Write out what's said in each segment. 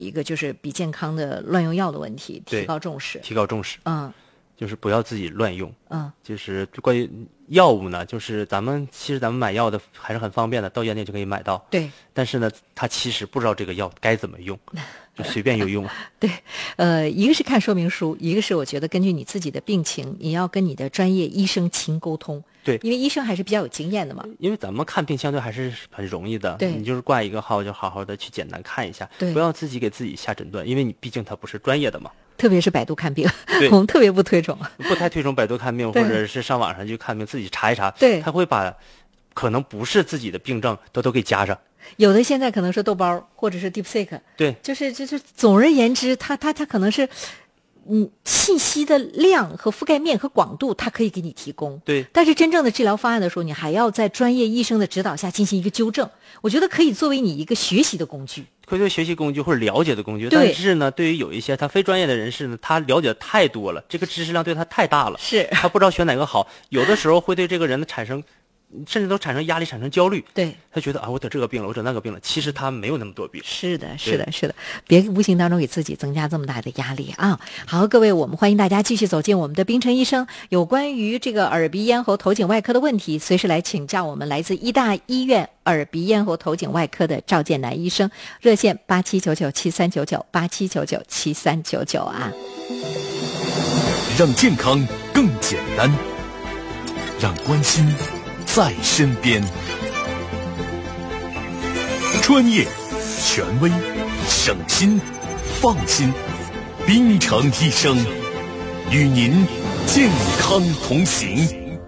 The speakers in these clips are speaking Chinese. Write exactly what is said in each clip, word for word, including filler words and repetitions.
一个就是鼻健康的乱用药的问题，提高重视， 提高重视， 嗯， 就是不要自己乱用， 嗯， 就是关于药物呢，就是咱们其实咱们买药的还是很方便的，到药店就可以买到， 对， 但是呢，他其实不知道这个药该怎么用，就随便就用， 对，呃，一个是看说明书，一个是我觉得根据你自己的病情，你要跟你的专业医生勤沟通。 对， 因为医生还是比较有经验的嘛。 因为咱们看病相对还是很容易的， 对， 你就是挂一个号就好好的去简单看一下， 对， 不要自己给自己下诊断，因为你毕竟他不是专业的嘛。 特别是百度看病，我们特别不推崇， 不太推崇百度看病，或者是上网上去看病，自己查一查， 对， 他会把可能不是自己的病症都都给加上。 有的现在可能是豆包或者是 DeepSeek， 对， 就是就是总而言之，它它它可能是。嗯，信息的量和覆盖面和广度，它可以给你提供。 对， 但是真正的治疗方案的时候，你还要在专业医生的指导下进行一个纠正。我觉得可以作为你一个学习的工具， 可以作为学习工具或者了解的工具。但是呢，对于有一些他非专业的人士呢，他了解的太多了，这个知识量对他太大了， 是他不知道选哪个好，有的时候会对这个人的产生。甚至都产生压力，产生焦虑。 对， 他觉得啊，我得这个病了，我得那个病了。其实他没有那么多病。 是的，是的，是的，别无形当中给自己增加这么大的压力啊！好，各位，我们欢迎大家继续走进我们的冰城医生，有关于这个耳鼻咽喉头颈外科的问题，随时来请教我们来自医大医院耳鼻咽喉头颈外科的赵建南医生，热线八七九九七三九九八七九九七三九九啊。 让健康更简单，让关心在身边，专业、权威、省心、放心，冰城医生与您健康同行。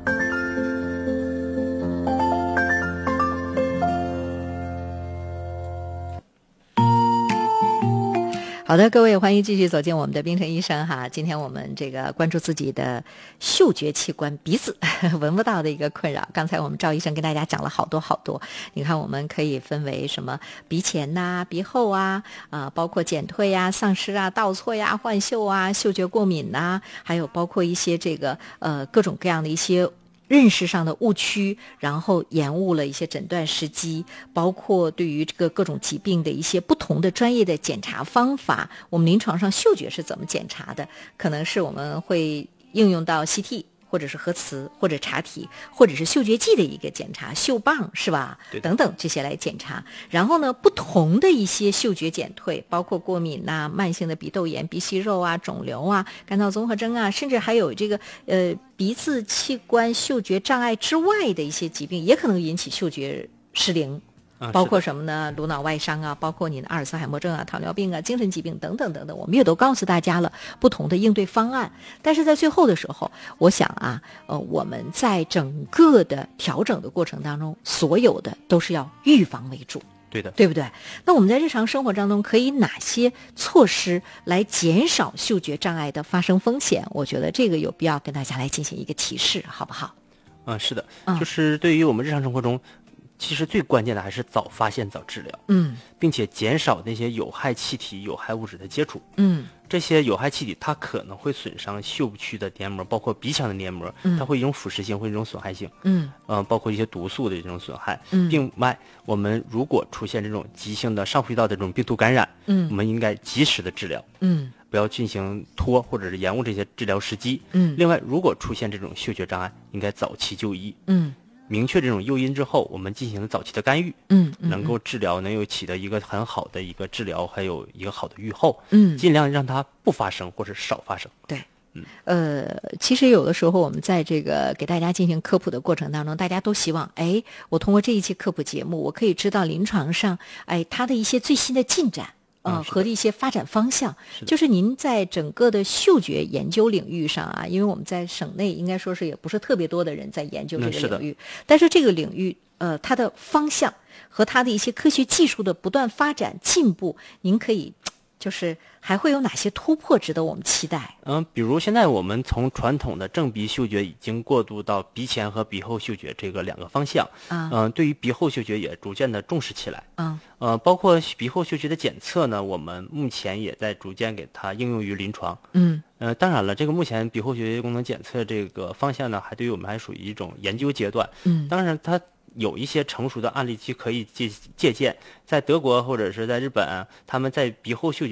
好的，各位，欢迎继续走进我们的冰城医生哈。今天我们这个关注自己的嗅觉器官鼻子闻不到的一个困扰。刚才我们赵医生跟大家讲了好多好多，你看我们可以分为什么鼻前呐、啊、鼻后啊，啊、呃，包括减退呀、丧失啊、倒错呀、换嗅啊、嗅觉过敏呐、啊，还有包括一些这个呃各种各样的一些。认识上的误区，然后延误了一些诊断时机，包括对于这个各种疾病的一些不同的专业的检查方法。我们临床上嗅觉是怎么检查的？可能是我们会应用到 C T。或者是核磁，或者查体，或者是嗅觉剂的一个检查，嗅棒是吧？等等这些来检查。然后呢，不同的一些嗅觉减退，包括过敏呐、啊、慢性的鼻窦炎、鼻息肉啊、肿瘤啊、干燥综合征啊，甚至还有这个呃鼻子器官嗅觉障碍之外的一些疾病，也可能引起嗅觉失灵。包括什么呢？颅脑外伤啊，包括你的阿尔茨海默症啊、糖尿病啊、精神疾病等等等等，我们也都告诉大家了不同的应对方案。但是在最后的时候，我想啊，呃，我们在整个的调整的过程当中，所有的都是要预防为主。 对的， 对不对？那我们在日常生活当中可以哪些措施来减少嗅觉障碍的发生风险？我觉得这个有必要跟大家来进行一个提示，好不好？ 嗯，是的，嗯、就是对于我们日常生活中。其实最关键的还是早发现早治疗， 嗯， 并且减少那些有害气体、有害物质的接触， 嗯， 这些有害气体它可能会损伤嗅区的黏膜，包括鼻腔的黏膜， 嗯、 它会一种腐蚀性，会一种损害性， 嗯， 呃，包括一些毒素的这种损害， 嗯， 另外，我们如果出现这种急性的上呼吸道的这种病毒感染， 嗯， 我们应该及时的治疗， 嗯， 不要进行拖或者是延误这些治疗时机， 嗯， 另外，如果出现这种嗅觉障碍，应该早期就医， 嗯。 明确这种诱因之后，我们进行早期的干预， 嗯，嗯能够治疗，能有起到一个很好的一个治疗，还有一个好的预后， 嗯， 尽量让它不发生或者少发生。 对，嗯，呃，其实有的时候我们在这个给大家进行科普的过程当中，大家都希望，哎，我通过这一期科普节目，我可以知道临床上，哎，它的一些最新的进展。呃，和一些发展方向，就是您在整个的嗅觉研究领域上啊，因为我们在省内应该说是也不是特别多的人在研究这个领域，但是这个领域呃，它的方向和它的一些科学技术的不断发展进步，您可以就是还会有哪些突破值得我们期待？ 嗯，比如现在我们从传统的正鼻嗅觉已经过渡到鼻前和鼻后嗅觉这个两个方向， 嗯、 呃，对于鼻后嗅觉也逐渐的重视起来， 嗯， 呃，包括鼻后嗅觉的检测呢，我们目前也在逐渐给它应用于临床， 嗯， 呃，当然了，这个目前鼻后嗅觉功能检测这个方向呢，还对于我们还属于一种研究阶段， 嗯， 当然它有一些成熟的案例去可以借借鉴。在德国或者是在日本，他们在鼻后嗅觉